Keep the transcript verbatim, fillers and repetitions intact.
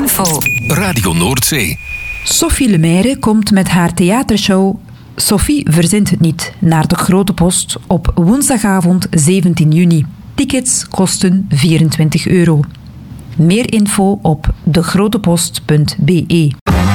info. Radio Noordzee. Sophie Lemaire komt met haar theatershow Sophie verzint het niet naar de Grote Post op woensdagavond zeventien juni. Tickets kosten vierentwintig euro. Meer info op degrotepost punt be.